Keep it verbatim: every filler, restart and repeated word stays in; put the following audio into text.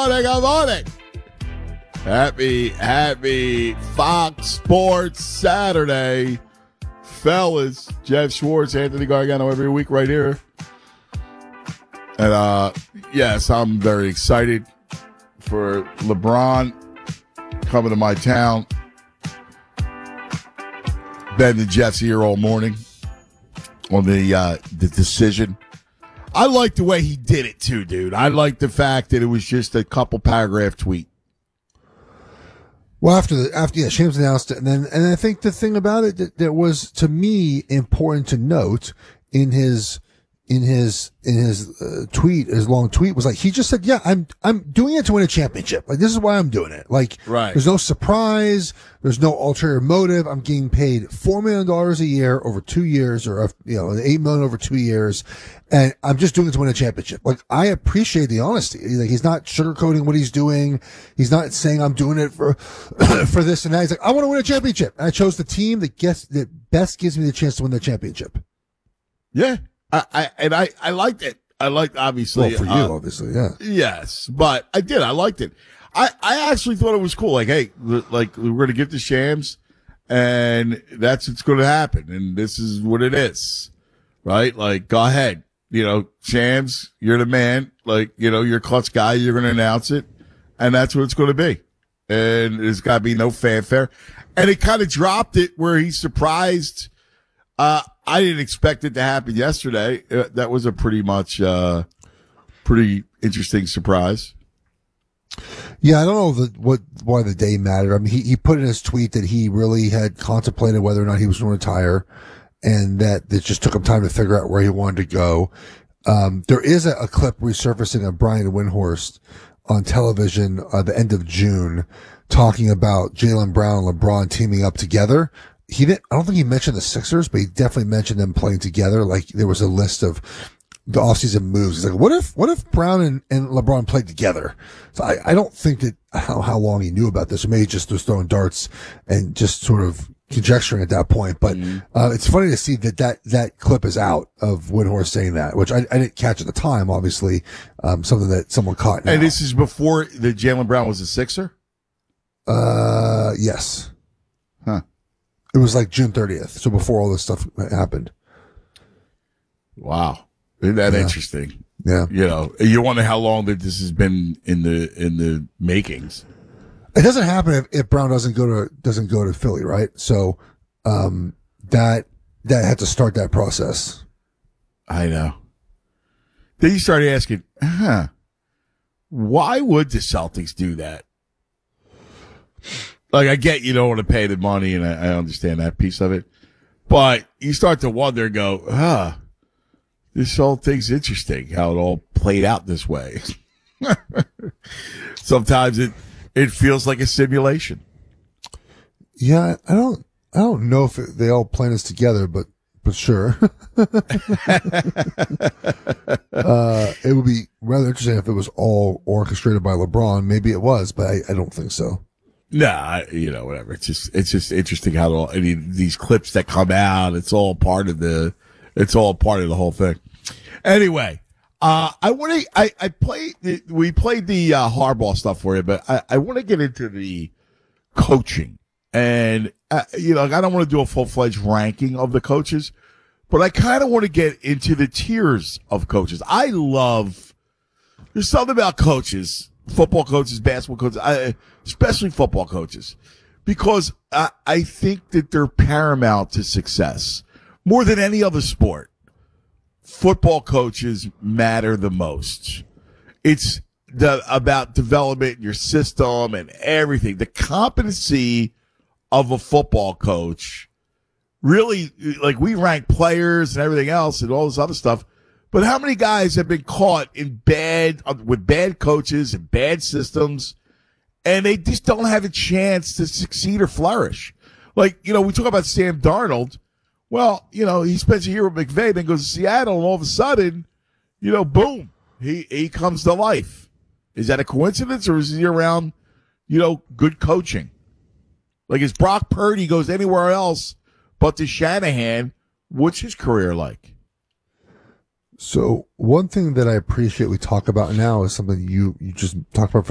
morning, good morning. Happy, happy Fox Sports Saturday, fellas. Jeff Schwartz, Anthony Gargano every week right here. And, uh, yes, I'm very excited for LeBron coming to my town. Ben and Jeff's here all morning on the uh, the decision. I like the way he did it, too, dude. I like the fact that it was just a couple paragraph tweet. Well, after the after yeah, Shams announced it, and then and I think the thing about it that, that was to me important to note in his in his in his uh, tweet, his long tweet was like he just said, "Yeah, I'm I'm doing it to win a championship. Like this is why I'm doing it. Like right. There's no surprise, there's no ulterior motive. I'm getting paid four million dollars a year over two years, or you know, eight million over two years." And I'm just doing it to win a championship. Like, I appreciate the honesty. Like, he's not sugarcoating what he's doing. He's not saying I'm doing it for, for this and that. He's like, I want to win a championship. And I chose the team that gets, that best gives me the chance to win the championship. Yeah. I, I, and I, I liked it. I liked, obviously. Well, for you, uh, obviously, yeah. Yes. But I did. I liked it. I, I actually thought it was cool. Like, hey, like, we're going to give the Shams and that's what's going to happen. And this is what it is. Right? Like, go ahead. You know, Shams, you're the man. Like, you know, you're a clutch guy. You're going to announce it. And that's what it's going to be. And there's got to be no fanfare. And it kind of dropped it where he's surprised. Uh, I didn't expect it to happen yesterday. Uh, that was a pretty much, uh, pretty interesting surprise. Yeah, I don't know the, what why the day mattered. I mean, he, he put in his tweet that he really had contemplated whether or not he was going to retire. And that it just took him time to figure out where he wanted to go. Um, there is a, a clip resurfacing of Brian Windhorst on television at the end of June talking about Jaylen Brown and LeBron teaming up together. He didn't, I don't think he mentioned the Sixers, but he definitely mentioned them playing together. Like there was a list of the offseason moves. He's like, what if, what if Brown and, and LeBron played together? So I, I don't think that how, how long he knew about this, or maybe he just was throwing darts and just sort of conjecturing at that point, but uh, it's funny to see that, that that clip is out of Windhorst saying that, which I, I didn't catch at the time, obviously, um, something that someone caught now. And this is before the Jaylen Brown was a Sixer? Uh, yes. Huh. It was like June thirtieth, so before all this stuff happened. Wow. Isn't that yeah. interesting? Yeah. You know, you wonder how long that this has been in the in the makings. It doesn't happen if, if Brown doesn't go to doesn't go to Philly, right? So um, that that had to start that process. I know. Then you start asking, huh? Why would the Celtics do that? Like, I get you don't want to pay the money, and I, I understand that piece of it, but you start to wonder, and go, huh? This whole thing's interesting. How it all played out this way. Sometimes it. It feels like a simulation. Yeah, I don't, I don't know if it, they all plan this together, but, but sure. uh, it would be rather interesting if it was all orchestrated by LeBron. Maybe it was, but I, I don't think so. Nah, you know, whatever. It's just, it's just interesting how it all, I mean, these clips that come out, it's all part of the, it's all part of the whole thing. Anyway. Uh, I want to, I, I played, we played the, uh, Harbaugh stuff for you, but I, I want to get into the coaching and, uh, you know, I don't want to do a full-fledged ranking of the coaches, but I kind of want to get into the tiers of coaches. I love, there's something about coaches, football coaches, basketball coaches, I, especially football coaches, because I, I think that they're paramount to success more than any other sport. Football coaches matter the most. It's the, about development in your system and everything. The competency of a football coach really, like we rank players and everything else and all this other stuff. But how many guys have been caught in bad, with bad coaches and bad systems, and they just don't have a chance to succeed or flourish? Like, you know, we talk about Sam Darnold. Well, you know, he spends a year with McVay, then goes to Seattle, and all of a sudden, you know, boom, he, he comes to life. Is that a coincidence, or is he around, you know, good coaching? Like, as Brock Purdy goes anywhere else but to Shanahan, what's his career like? So one thing that I appreciate we talk about now is something you, you just talked about